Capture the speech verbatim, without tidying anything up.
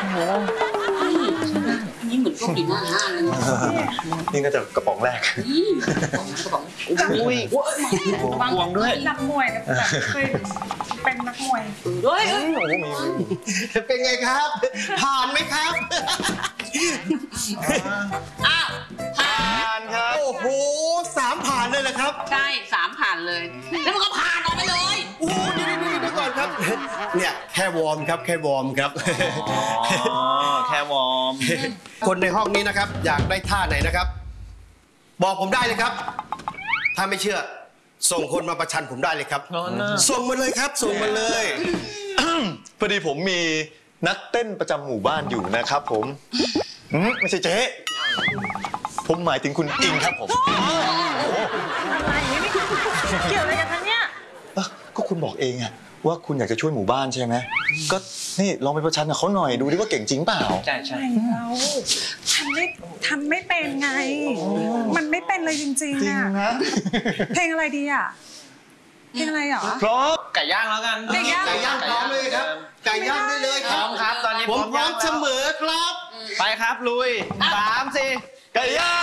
โหนี่เหมือนพวกปีหน้าห้าเลยนี่ก็จะกระป๋องแรกกระป๋องอุ้ยห่วงด้วยนักมวยนะแบบเคยเป็นนักมวยด้วยโอ้โหมีเป็นไงครับผ่านไหมครับอ้าวผ่านครับโอ้โหสามผ่านเลยเหรอครับใช่สามผ่านเลยแล้วมันก็ผ่านออกไปเลยโอ้โหเดี๋ยวเดี๋ยวก่อนครับเนี่ยแค่วอร์มครับแค่วอร์มครับอ๋อแค่วอร์มคนในห้องนี้นะครับอยากได้ท่าไหนนะครับบอกผมได้เลยครับถ้าไม่เชื่อส่งคนมาประชันผมได้เลยครับส่งมาเลยครับส่งมาเลยพอดีผมมีนักเต้นประจำหมู่บ้านอยู่นะครับผมไม่ใช่เจ๊ผมหมายถึงคุณอิงครับผมอะไรนี่เกี่ยวอะไรกันคะเนี่ยก็คุณบอกเองอะว่าคุณอยากจะช่วยหมู่บ้านใช่ไหมก็นี่ลองไปประชันกับเขาหน่อยดูดิว่าเก่งจริงเปล่าใช่ใช่เราทำไม่ทำไม่เป็นไงมันไม่เป็นเลยจริงๆอะเพลงอะไรดีอะเพลงอะไรเหรอพร้อมไก่ย่างแล้วกันไก่ย่างไก่ย่างพร้อมเลยครับไก่ย่างได้เลยครับครับตอนนี้ผมพร้อมเสมอครับไปครับลุยสามสี่ไก่ย่าง